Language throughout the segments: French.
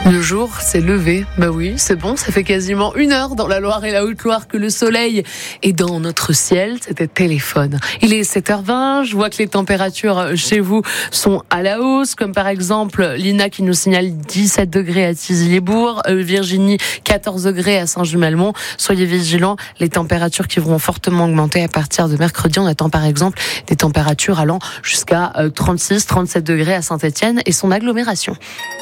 Le jour s'est levé, bah oui, c'est bon, ça fait quasiment 1 heure dans la Loire et la Haute-Loire que le soleil est dans notre ciel, c'était téléphone. Il est 7h20, je vois que les températures chez vous sont à la hausse, comme par exemple Lina qui nous signale 17 degrés à Tizy-les-Bourgs, Virginie 14 degrés à Saint-Just-Malmont. Soyez vigilants, les températures qui vont fortement augmenter à partir de mercredi. On attend par exemple des températures allant jusqu'à 36-37 degrés à Saint-Étienne et son agglomération.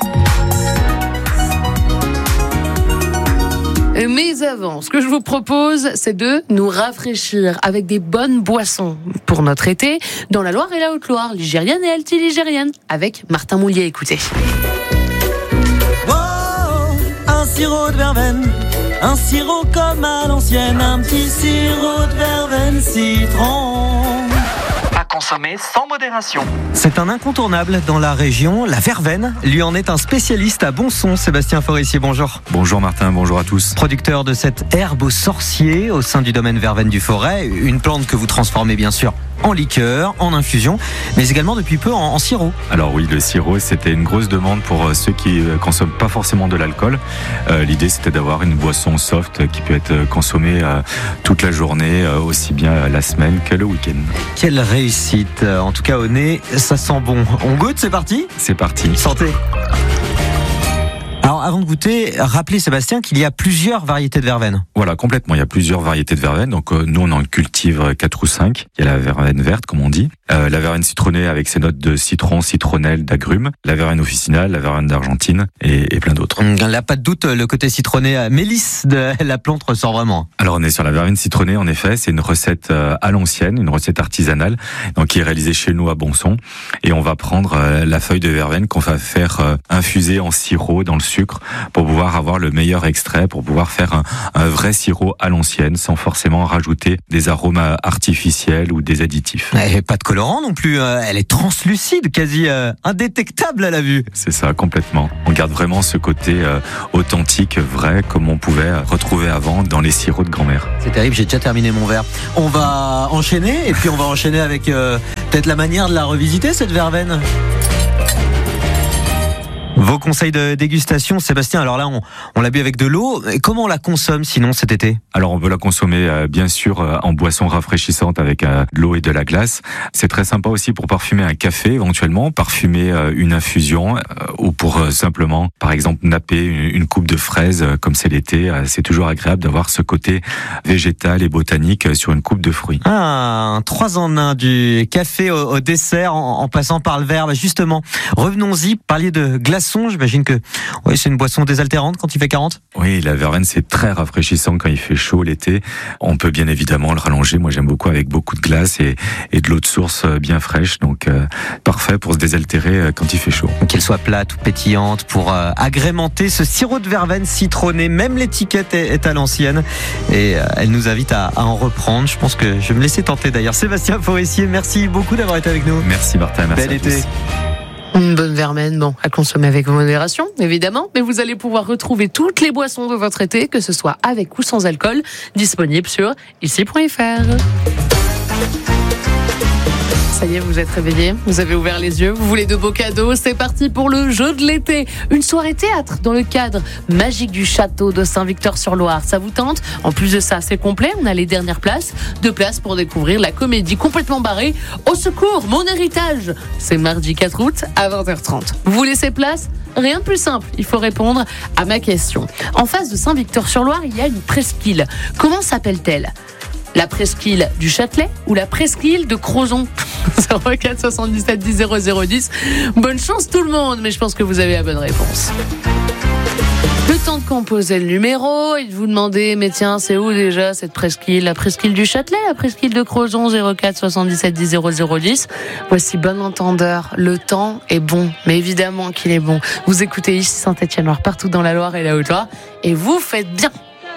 Mais avant, ce que je vous propose, c'est de nous rafraîchir avec des bonnes boissons pour notre été dans la Loire et la Haute-Loire, ligérienne et anti-ligérienne, avec Martin Moulier. Écoutez. Wow, un sirop de verveine, un sirop comme à l'ancienne, un petit sirop de verveine citron. À consommer sans modération. C'est un incontournable dans la région. La verveine lui en est un spécialiste à Bonson. Sébastien Forissier, bonjour. Bonjour Martin, bonjour à tous. Producteur de cette herbe aux sorciers au sein du domaine Verveine du Forêt. Une plante que vous transformez bien sûr en liqueur, en infusion, mais également depuis peu en sirop. Alors oui, le sirop, c'était une grosse demande pour ceux qui consomment pas forcément de l'alcool. L'idée, c'était d'avoir une boisson soft qui peut être consommée toute la journée, aussi bien la semaine que le week-end. Quelle réussite. En tout cas, au nez, ça sent bon. On goûte, c'est parti ? C'est parti. Santé. Alors, avant de goûter, rappelez Sébastien qu'il y a plusieurs variétés de verveine. Voilà, complètement. Il y a plusieurs variétés de verveine. Donc, nous, on en cultive 4 ou 5. Il y a la verveine verte, comme on dit. La verveine citronnée avec ses notes de citron, citronnelle, d'agrumes. La verveine officinale, la verveine d'Argentine et plein d'autres. Là, pas de doute, le côté citronné, mélisse de la plante ressort vraiment. Alors, on est sur la verveine citronnée, en effet. C'est une recette à l'ancienne, une recette artisanale, donc qui est réalisée chez nous à Bonson. Et on va prendre la feuille de verveine qu'on va faire infuser en sirop dans le sucre pour pouvoir avoir le meilleur extrait, pour pouvoir faire un vrai sirop à l'ancienne sans forcément rajouter des arômes artificiels ou des additifs. Et pas de colorant non plus, elle est translucide, quasi indétectable à la vue. C'est ça, complètement. On garde vraiment ce côté authentique, vrai, comme on pouvait retrouver avant dans les sirops de grand-mère. C'est terrible, j'ai déjà terminé mon verre. On va enchaîner, et puis on va enchaîner avec peut-être la manière de la revisiter, cette verveine. Vos conseils de dégustation, Sébastien, alors là on l'a bu avec de l'eau, comment on la consomme sinon cet été ? Alors on peut la consommer bien sûr en boisson rafraîchissante avec de l'eau et de la glace. C'est très sympa aussi pour parfumer un café éventuellement, parfumer une infusion ou pour simplement par exemple napper une coupe de fraises comme c'est l'été. C'est toujours agréable d'avoir ce côté végétal et botanique sur une coupe de fruits. Ah, un 3 en 1 du café au dessert en passant par le verre. Justement, revenons-y, parliez de glaçons. J'imagine que oui, c'est une boisson désaltérante quand il fait 40. Oui, la verveine, c'est très rafraîchissant quand il fait chaud l'été. On peut bien évidemment le rallonger. Moi, j'aime beaucoup avec beaucoup de glace et de l'eau de source bien fraîche. Donc, parfait pour se désaltérer quand il fait chaud. Qu'elle soit plate ou pétillante pour agrémenter ce sirop de verveine citronné. Même l'étiquette est à l'ancienne et elle nous invite à en reprendre. Je pense que je vais me laisser tenter d'ailleurs. Sébastien Forissier, merci beaucoup d'avoir été avec nous. Merci Martin, merci Bel à été. tous. Une bonne verveine, bon, à consommer avec modération, évidemment, mais vous allez pouvoir retrouver toutes les boissons de votre été, que ce soit avec ou sans alcool, disponibles sur ici.fr. Ça y est, vous êtes réveillés, vous avez ouvert les yeux, vous voulez de beaux cadeaux, c'est parti pour le jeu de l'été. Une soirée théâtre dans le cadre magique du château de Saint-Victor-sur-Loire. Ça vous tente ? En plus de ça, c'est complet, on a les dernières places. 2 places pour découvrir la comédie complètement barrée. Au secours, mon héritage ! C'est mardi 4 août à 20h30. Vous voulez ces places ? Rien de plus simple, il faut répondre à ma question. En face de Saint-Victor-sur-Loire, il y a une presqu'île. Comment s'appelle-t-elle ? La presqu'île du Châtelet ou la presqu'île de Crozon ? 04 77 10 0010. Bonne chance tout le monde, mais je pense que vous avez la bonne réponse. Le temps de composer le numéro et de vous demander, mais tiens, c'est où déjà cette presqu'île ? La presqu'île du Châtelet, la presqu'île de Crozon, 04 77 10 0010. Voici bon entendeur, le temps est bon, mais évidemment qu'il est bon. Vous écoutez ici Saint-Étienne-Loire, partout dans la Loire et la Haute-Loire, et vous faites bien.